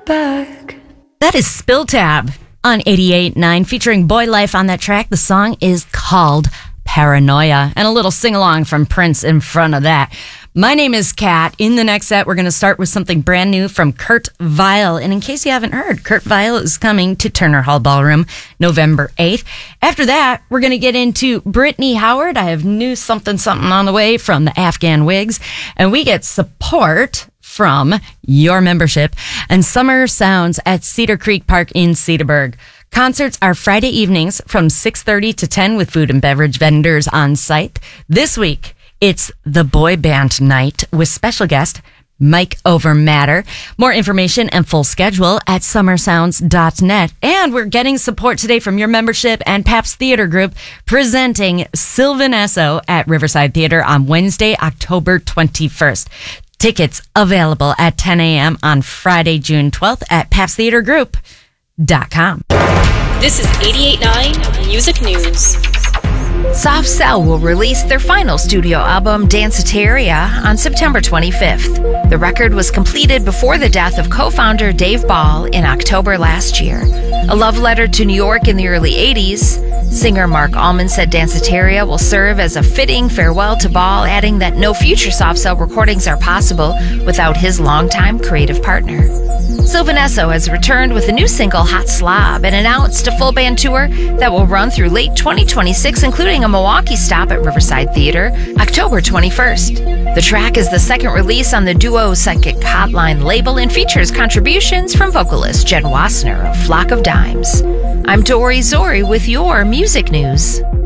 back. That is Spill Tab on 88.9 featuring Boy Life on that track. The song is called Paranoia, and a little sing-along from Prince in front of that. My name is Kat. In the next set, we're going to start with something brand new from Kurt Vile. And in case you haven't heard, Kurt Vile is coming to Turner Hall Ballroom November 8th. After that, we're going to get into Brittany Howard. I have new something on the way from the Afghan Wigs. And we get support from your membership and Summer Sounds at Cedar Creek Park in Cedarburg. Concerts are Friday evenings from 6:30 to 10 with food and beverage vendors on site. This week, it's the boy band night with special guest Mike Overmatter. More information and full schedule at summersounds.net. And we're getting support today from your membership and Pabst Theater Group presenting Sylvan Esso at Riverside Theater on Wednesday, October 21st. Tickets available at 10 a.m. on Friday, June 12th at pabsttheatergroup.com. This is 88.9 Music News. Soft Cell will release their final studio album, Danceteria, on September 25th. The record was completed before the death of co-founder Dave Ball in October last year. A love letter to New York in the early 80s, singer Mark Allman said Danceteria will serve as a fitting farewell to Ball, adding that no future Soft Cell recordings are possible without his longtime creative partner. Sylvan Esso has returned with a new single, Hot Slob, and announced a full band tour that will run through late 2026, including a Milwaukee stop at Riverside Theater, October 21st. The track is the second release on the Duo Psychic Hotline label and features contributions from vocalist Jen Wassner of Flock of Dimes. I'm Dory Zori with your music news.